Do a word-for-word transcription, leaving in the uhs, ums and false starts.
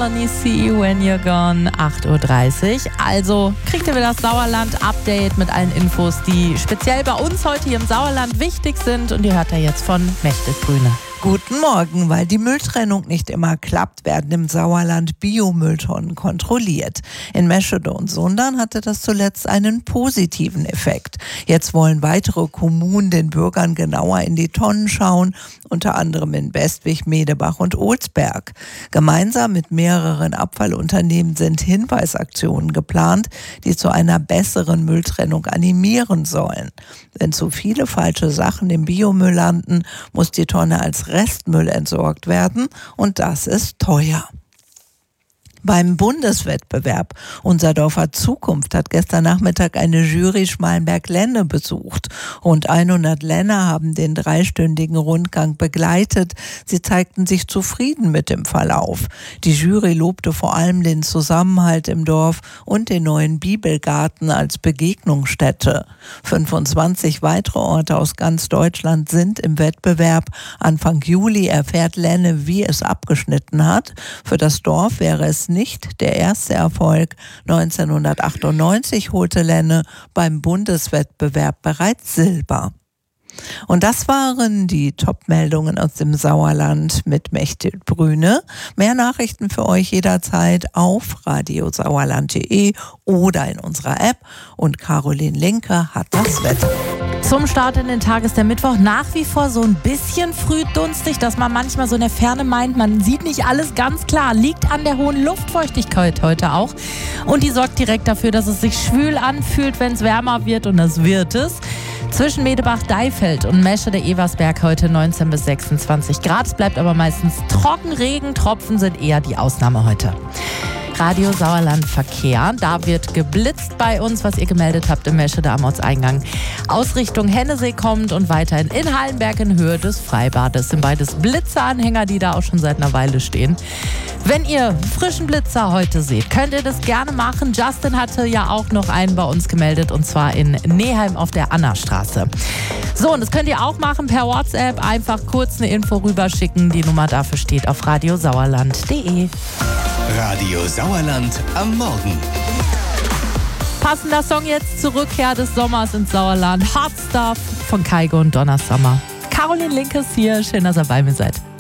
Melanie See You When You're Gone, acht Uhr dreißig. Also kriegt ihr wieder das Sauerland-Update mit allen Infos, die speziell bei uns heute hier im Sauerland wichtig sind. Und die hört ihr jetzt von Mechthild Brüne. Guten Morgen. Weil die Mülltrennung nicht immer klappt, werden im Sauerland Biomülltonnen kontrolliert. In Meschede und Sundern hatte das zuletzt einen positiven Effekt. Jetzt wollen weitere Kommunen den Bürgern genauer in die Tonnen schauen, unter anderem in Bestwig, Medebach und Olsberg. Gemeinsam mit mehreren Abfallunternehmen sind Hinweisaktionen geplant, die zu einer besseren Mülltrennung animieren sollen. Wenn zu viele falsche Sachen im Biomüll landen, muss die Tonne als Restmüll entsorgt werden und das ist teuer. Beim Bundeswettbewerb Unser Dorf hat Zukunft hat gestern Nachmittag eine Jury Schmalenberg-Lenne besucht. Rund hundert Lenner haben den dreistündigen Rundgang begleitet. Sie zeigten sich zufrieden mit dem Verlauf. Die Jury lobte vor allem den Zusammenhalt im Dorf und den neuen Bibelgarten als Begegnungsstätte. fünfundzwanzig weitere Orte aus ganz Deutschland sind im Wettbewerb. Anfang Juli erfährt Lenne, wie es abgeschnitten hat. Für das Dorf wäre es nicht der erste Erfolg. neunzehnhundertachtundneunzig holte Lenne beim Bundeswettbewerb bereits Silber. Und das waren die Top-Meldungen aus dem Sauerland mit Mechthild Brüne. Mehr Nachrichten für euch jederzeit auf radiosauerland punkt de oder in unserer App. Und Caroline Linke hat das Wetter. Zum Start in den Tag ist der Mittwoch nach wie vor so ein bisschen frühdunstig, dass man manchmal so in der Ferne meint, man sieht nicht alles ganz klar. Liegt an der hohen Luftfeuchtigkeit heute auch. Und die sorgt direkt dafür, dass es sich schwül anfühlt, wenn es wärmer wird, und das wird es. Zwischen Medebach-Deifeld und Meschede-Eversberg heute neunzehn bis sechsundzwanzig Grad. Es bleibt aber meistens trocken. Regentropfen sind eher die Ausnahme heute. Radio Sauerland Verkehr. Da wird geblitzt bei uns, was ihr gemeldet habt im Meschede am Ortseingang. Aus Richtung Hennesee kommt und weiterhin in Hallenberg in Höhe des Freibades. Sind beides Blitzeranhänger, die da auch schon seit einer Weile stehen. Wenn ihr frischen Blitzer heute seht, könnt ihr das gerne machen. Justin hatte ja auch noch einen bei uns gemeldet, und zwar in Neheim auf der Annastraße. So, und das könnt ihr auch machen per WhatsApp. Einfach kurz eine Info rüberschicken. Die Nummer dafür steht auf radiosauerland punkt de. Radio Sauerland am Morgen. Passender Song jetzt zur Rückkehr des Sommers ins Sauerland. Hot Stuff von Kaigo und Donna Summer. Caroline Linke ist hier. Schön, dass ihr bei mir seid.